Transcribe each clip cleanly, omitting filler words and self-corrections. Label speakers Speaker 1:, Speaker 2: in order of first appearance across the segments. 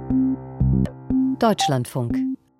Speaker 1: Deutschlandfunk.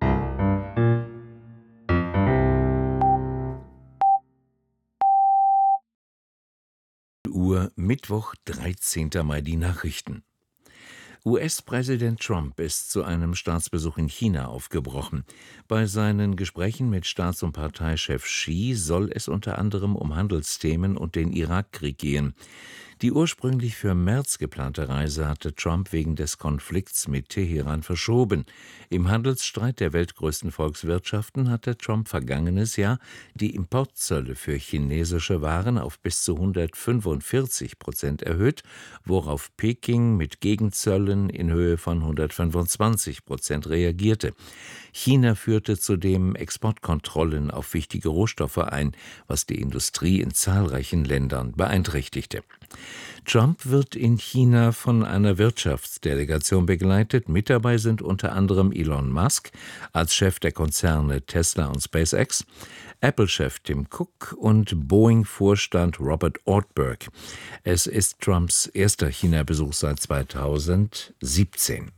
Speaker 2: Uhr, Mittwoch, 13. Mai, die Nachrichten. US-Präsident Trump ist zu einem Staatsbesuch in China aufgebrochen. Bei seinen Gesprächen mit Staats- und Parteichef Xi soll es unter anderem um Handelsthemen und den Irakkrieg gehen. Die ursprünglich für März geplante Reise hatte Trump wegen des Konflikts mit Teheran verschoben. Im Handelsstreit der weltgrößten Volkswirtschaften hatte Trump vergangenes Jahr die Importzölle für chinesische Waren auf bis zu 145% erhöht, worauf Peking mit Gegenzöllen in Höhe von 125% reagierte. China führte zudem Exportkontrollen auf wichtige Rohstoffe ein, was die Industrie in zahlreichen Ländern beeinträchtigte. Trump wird in China von einer Wirtschaftsdelegation begleitet. Mit dabei sind unter anderem Elon Musk als Chef der Konzerne Tesla und SpaceX, Apple-Chef Tim Cook und Boeing-Vorstand Robert Ortberg. Es ist Trumps erster China-Besuch seit 2017.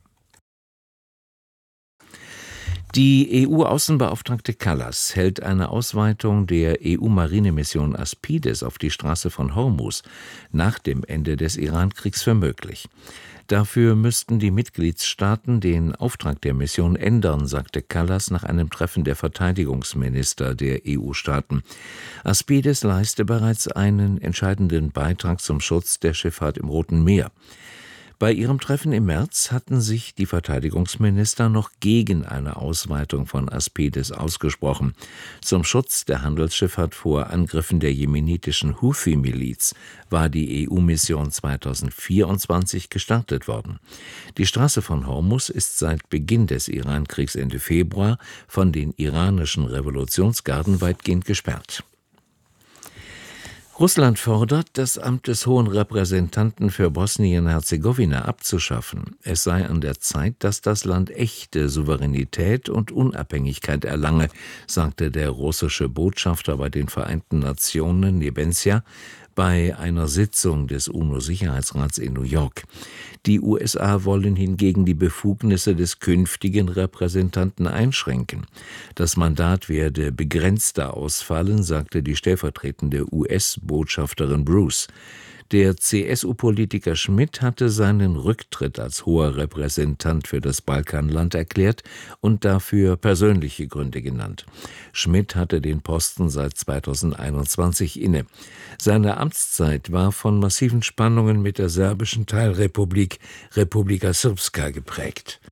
Speaker 2: Die EU-Außenbeauftragte Kallas hält eine Ausweitung der EU-Marinemission Aspides auf die Straße von Hormuz nach dem Ende des Iran-Kriegs für möglich. Dafür müssten die Mitgliedstaaten den Auftrag der Mission ändern, sagte Kallas nach einem Treffen der Verteidigungsminister der EU-Staaten. Aspides leiste bereits einen entscheidenden Beitrag zum Schutz der Schifffahrt im Roten Meer. Bei ihrem Treffen im März hatten sich die Verteidigungsminister noch gegen eine Ausweitung von Aspides ausgesprochen. Zum Schutz der Handelsschifffahrt vor Angriffen der jemenitischen Houthi-Miliz war die EU-Mission 2024 gestartet worden. Die Straße von Hormuz ist seit Beginn des Iran-Kriegs Ende Februar von den iranischen Revolutionsgarden weitgehend gesperrt. Russland fordert, das Amt des Hohen Repräsentanten für Bosnien-Herzegowina abzuschaffen. Es sei an der Zeit, dass das Land echte Souveränität und Unabhängigkeit erlange, sagte der russische Botschafter bei den Vereinten Nationen Nebenzia bei einer Sitzung des UNO-Sicherheitsrats in New York. Die USA wollen hingegen die Befugnisse des künftigen Repräsentanten einschränken. Das Mandat werde begrenzter ausfallen, sagte die stellvertretende US-Botschafterin Bruce. Der CSU-Politiker Schmidt hatte seinen Rücktritt als hoher Repräsentant für das Balkanland erklärt und dafür persönliche Gründe genannt. Schmidt hatte den Posten seit 2021 inne. Seine Amtszeit war von massiven Spannungen mit der serbischen Teilrepublik Republika Srpska geprägt.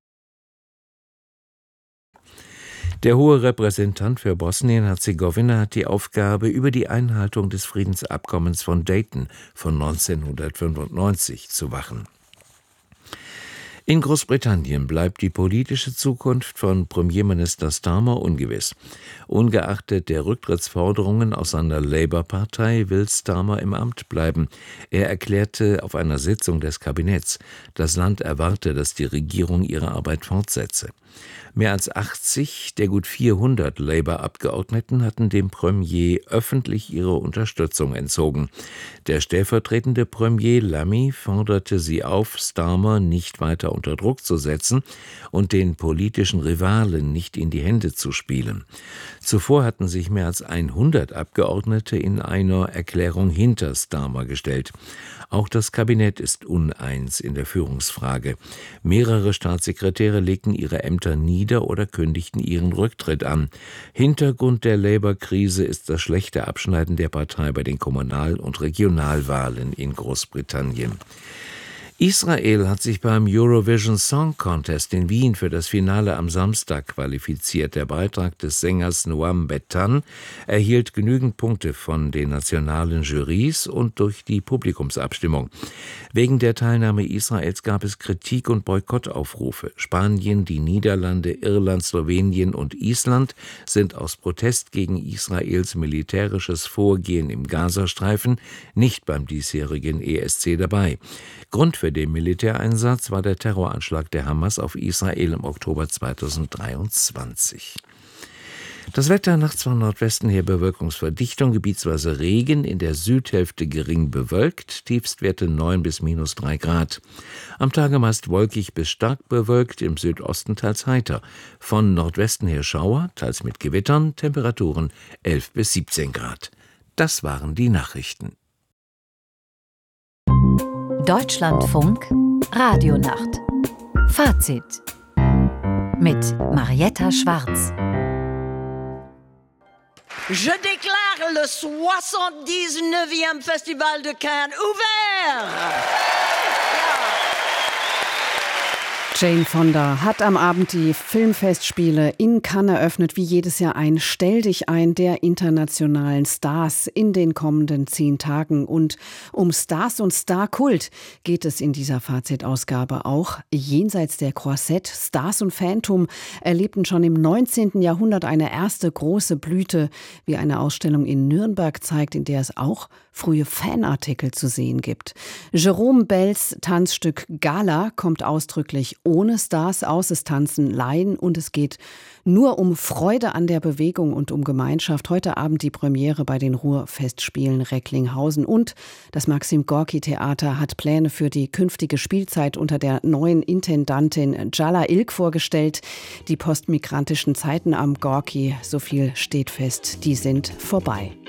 Speaker 2: Der hohe Repräsentant für Bosnien-Herzegowina hat die Aufgabe, über die Einhaltung des Friedensabkommens von Dayton von 1995 zu wachen. In Großbritannien bleibt die politische Zukunft von Premierminister Starmer ungewiss. Ungeachtet der Rücktrittsforderungen aus seiner Labour-Partei will Starmer im Amt bleiben. Er erklärte auf einer Sitzung des Kabinetts, das Land erwarte, dass die Regierung ihre Arbeit fortsetze. Mehr als 80 der gut 400 Labour-Abgeordneten hatten dem Premier öffentlich ihre Unterstützung entzogen. Der stellvertretende Premier Lammy forderte sie auf, Starmer nicht weiter unter Druck zu setzen und den politischen Rivalen nicht in die Hände zu spielen. Zuvor hatten sich mehr als 100 Abgeordnete in einer Erklärung hinter Starmer gestellt. Auch das Kabinett ist uneins in der Führungsfrage. Mehrere Staatssekretäre legten ihre Ämter nieder oder kündigten ihren Rücktritt an. Hintergrund der Labour-Krise ist das schlechte Abschneiden der Partei bei den Kommunal- und Regionalwahlen in Großbritannien. Israel hat sich beim Eurovision Song Contest in Wien für das Finale am Samstag qualifiziert. Der Beitrag des Sängers Noam Betan erhielt genügend Punkte von den nationalen Jurys und durch die Publikumsabstimmung. Wegen der Teilnahme Israels gab es Kritik und Boykottaufrufe. Spanien, die Niederlande, Irland, Slowenien und Island sind aus Protest gegen Israels militärisches Vorgehen im Gazastreifen nicht beim diesjährigen ESC dabei. Grund für den Militäreinsatz war der Terroranschlag der Hamas auf Israel im Oktober 2023. Das Wetter nachts von Nordwesten her Bewölkungsverdichtung, gebietsweise Regen, in der Südhälfte gering bewölkt, Tiefstwerte 9 bis -3 Grad. Am Tage meist wolkig bis stark bewölkt, im Südosten teils heiter. Von Nordwesten her Schauer, teils mit Gewittern, Temperaturen 11 bis 17 Grad. Das waren die Nachrichten.
Speaker 1: Deutschlandfunk Radionacht. Fazit mit Marietta Schwarz.
Speaker 3: Je déclare le 79e Festival de Cannes ouvert!
Speaker 4: Jane Fonda hat am Abend die Filmfestspiele in Cannes eröffnet, wie jedes Jahr ein Stell dich ein der internationalen Stars in den kommenden 10 Tagen. Und um Stars und Starkult geht es in dieser Fazit-Ausgabe auch. Jenseits der Croisette, Stars und Phantom erlebten schon im 19. Jahrhundert eine erste große Blüte, wie eine Ausstellung in Nürnberg zeigt, in der es auch frühe Fanartikel zu sehen gibt. Jerome Bells Tanzstück Gala kommt ausdrücklich ohne Stars aus. Es tanzen Laien und es geht nur um Freude an der Bewegung und um Gemeinschaft. Heute Abend die Premiere bei den Ruhrfestspielen Recklinghausen. Und das Maxim-Gorki-Theater hat Pläne für die künftige Spielzeit unter der neuen Intendantin Jalla Ilk vorgestellt. Die postmigrantischen Zeiten am Gorki, so viel steht fest, die sind vorbei.